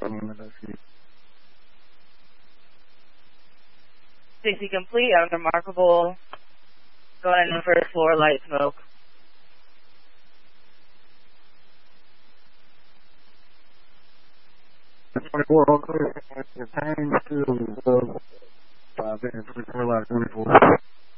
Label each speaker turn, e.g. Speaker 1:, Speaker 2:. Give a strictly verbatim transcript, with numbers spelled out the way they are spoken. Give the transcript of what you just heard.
Speaker 1: sixty complete, unremarkable. Going in the first floor, light smoke.
Speaker 2: twenty-four, all clear. Contained to five and three, four, light twenty-four.